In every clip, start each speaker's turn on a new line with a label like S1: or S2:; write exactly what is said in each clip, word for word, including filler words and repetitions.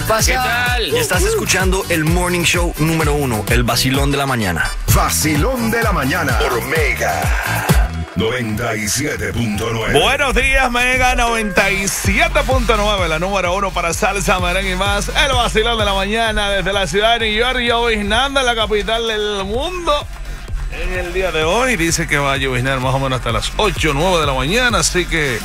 S1: pasa?
S2: ¿Qué tal? Estás escuchando el Morning Show número uno, el vacilón de la mañana.
S3: Vacilón de la mañana por Mega noventa y siete punto nueve.
S4: Buenos días, Mega noventa y siete punto nueve, la número uno para salsa, merengue y más. El vacilón de la mañana desde la ciudad de New York, lloviznando en la capital del mundo. En el día de hoy dice que va a lloviznar más o menos hasta las ocho o nueve de la mañana, así que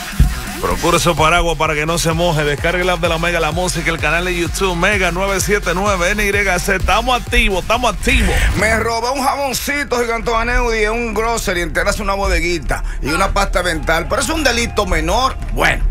S4: procure su paraguas para que no se moje. Descargue el app de la Mega, la música, el canal de YouTube Mega nueve siete nueve N Y C. Estamos activos, estamos activos.
S1: Me robé un jamoncito gigantón Aneudi en un grocery, enteras una bodeguita y una pasta dental, pero es un delito menor. Bueno,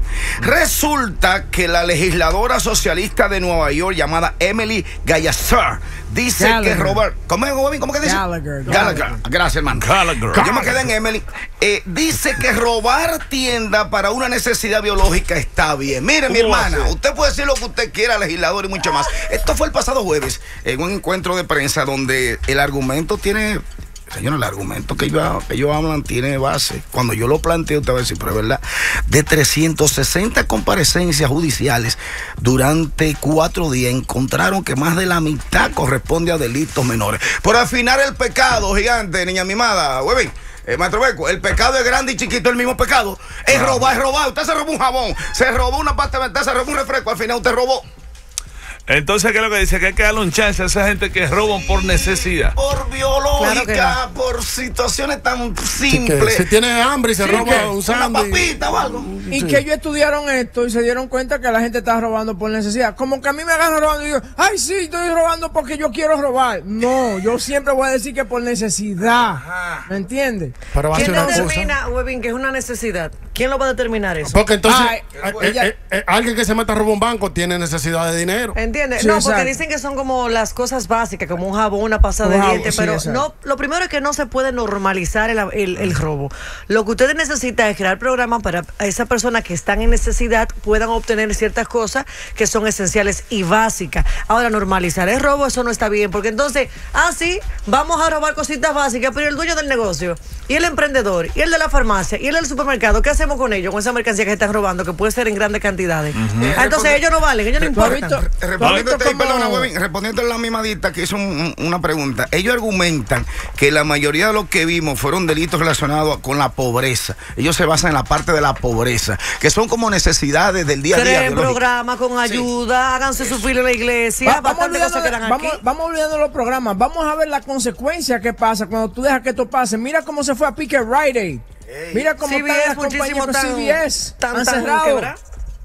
S1: resulta que la legisladora socialista de Nueva York llamada Emily Gallagher dice
S5: Gallagher.
S1: que robar... ¿Cómo es, Bobby? ¿Cómo que dice?
S5: Gallagher.
S1: Gallagher. Gracias, hermano.
S4: Gallagher.
S1: Yo me quedé en Emily. Eh, dice que robar tienda para una necesidad biológica está bien. Mire, mi hermana,
S4: hace?
S1: usted puede decir lo que usted quiera, legislador y mucho más. Esto fue el pasado jueves en un encuentro de prensa donde el argumento tiene... Señor, el argumento que ellos, que ellos hablan tiene base. Cuando yo lo planteo, usted va a decir, pero es verdad, de trescientas sesenta comparecencias judiciales durante cuatro días, encontraron que más de la mitad corresponde a delitos menores. Por afinar el pecado, gigante, niña mimada, huevín. Eh, Maestro Beco, el pecado es grande y chiquito, el mismo pecado. Es robar, es robar. Usted se robó un jabón, se robó una pasta dental, se robó un refresco, al final usted robó.
S4: Entonces, ¿qué es lo que dice? Que hay que darle un chance a esa gente que roban por necesidad.
S1: Por biológica,
S5: Claro que
S1: por situaciones tan
S6: Sí,
S1: simples.
S6: que si tiene hambre y se
S1: Sí,
S6: roba
S1: que
S6: un
S1: una
S6: sándwich.
S1: papita o algo.
S5: Y que ellos estudiaron esto y se dieron cuenta que la gente está robando por necesidad. Como que a mí me agarran robando y digo, ay, sí, estoy robando porque yo quiero robar. No, yo siempre voy a decir que por necesidad. ¿Me entiendes?
S6: Pero va a ser
S7: ¿Quién
S6: una cosa.
S7: determina, Webin, que es una necesidad? ¿Quién lo va a determinar eso?
S6: Porque entonces,
S5: Ay,
S6: eh,
S5: ella-
S6: eh, eh, alguien que se meta a robar un banco tiene necesidad de dinero.
S7: ¿Entiendes?
S5: Sí,
S7: no, porque
S5: exacto.
S7: dicen que son como las cosas básicas, como un jabón, una pasta
S5: Un
S7: de
S5: jabón,
S7: dientes,
S5: sí,
S7: pero
S5: exacto.
S7: no, lo primero es que no se puede normalizar el, el, el robo. Lo que ustedes necesitan es crear programas para esas personas que están en necesidad puedan obtener ciertas cosas que son esenciales y básicas. Ahora, normalizar el robo, eso no está bien, porque entonces, ah, sí, vamos a robar cositas básicas, pero el dueño del negocio, y el emprendedor, y el de la farmacia, y el del supermercado, ¿qué hacemos con ellos, con esa mercancía que están robando, que puede ser en grandes cantidades? Ah, entonces ellos no valen, ellos no
S5: ¿Tú has
S7: importan.
S5: visto-
S1: Respondiendo,
S5: tú has visto
S1: perdona,
S5: cómo-
S1: Webin, respondiendo a la mimadita que hizo un- un- una pregunta. Ellos argumentan que la mayoría de lo que vimos fueron delitos relacionados con la pobreza. Ellos se basan en la parte de la pobreza, que son como necesidades del día a día.
S7: Creen
S1: biológicas.
S7: programas con ayuda, háganse su filo en la iglesia,
S5: Va- vamos,
S7: bastante cosas
S5: olvidando,
S7: que dan aquí.
S5: vamos, vamos olvidando los programas. Vamos a ver la consecuencia que pasa cuando tú dejas que esto pase. Mira cómo se fue a pique Rite Aid. Mira cómo
S7: C B S,
S5: están las
S7: muchísimo
S5: compañías con
S7: tan-
S5: C B S.
S7: tan-
S5: han
S7: tan
S5: cerrado.
S7: quebradas.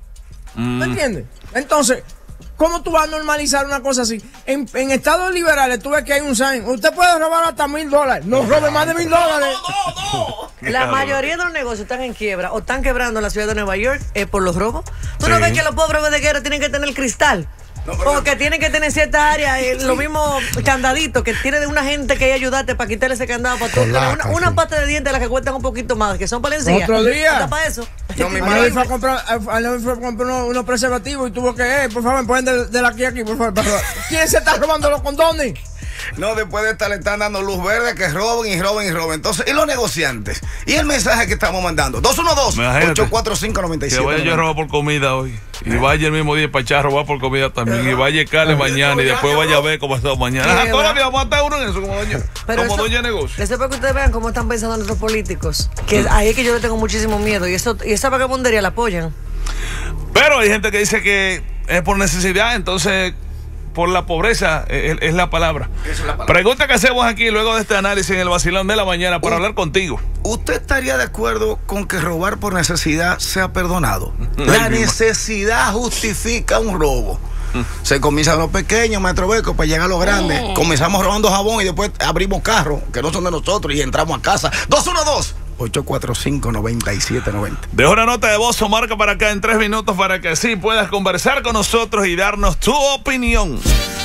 S5: ¿Me entiendes? Entonces, ¿cómo tú vas a normalizar una cosa así? En, en estados liberales tú ves que hay un sign. Usted puede robar hasta mil dólares. No robe más de mil dólares.
S7: La mayoría de los negocios están en quiebra o están quebrando en la ciudad de Nueva York eh, por los robos. ¿Tú no
S4: Sí.
S7: ves que los pobres bodegueros tienen que tener cristal? O que tienen que tener cierta área, eh, lo mismo candadito, que tiene de una gente que hay ayudarte para quitarle ese candado para tú tener una,
S6: Colaca,
S7: una
S6: sí.
S7: pata de dientes de las que cuestan un poquito más, que son para la encía.
S5: Otro día.
S7: ¿Hasta para eso?
S1: No, mi
S5: Manuel fue a comprar, Manuel fue a comprar unos, unos preservativos y tuvo que, eh, por favor, me ponen de, de la aquí aquí, por favor. por favor. ¿Quién se está robando los condones?
S1: No, después de esta le están dando luz verde que roben y roben y roben. Entonces, ¿y los negociantes? ¿Y el mensaje que estamos mandando? dos uno dos, ocho cuatro cinco, nueve
S4: Que
S1: siete.
S4: vaya yo a robar por comida hoy. Y vaya el mismo día para echar a robar por comida también. Y vaya a Cale mañana y después vaya a ver cómo está mañana. Ah, todavía vamos a estar uno en eso como doña,
S7: Pero
S4: como
S7: eso-
S4: doña de negocio.
S7: Eso es para que ustedes vean cómo están pensando nuestros políticos. Que ahí es que yo le tengo muchísimo miedo. Y eso y esa vagabundería la apoyan.
S4: Pero hay gente que dice que es por necesidad, entonces por la pobreza es, es la palabra.
S1: Esa es la palabra.
S4: Pregunta que hacemos aquí luego de este análisis en el vacilón de la mañana para
S1: Uh.
S4: hablar contigo.
S1: ¿Usted estaría de acuerdo con que robar por necesidad sea perdonado? La necesidad justifica un robo. Se comienza a los pequeños, maestro Beco, para llegar a los grandes. Comenzamos robando jabón y después abrimos carros que no son de nosotros y entramos a casa. dos uno dos, ocho cuatro cinco, nueve siete nueve cero.
S4: Deja una nota de voz o marca para acá en tres minutos para que así puedas conversar con nosotros y darnos tu opinión.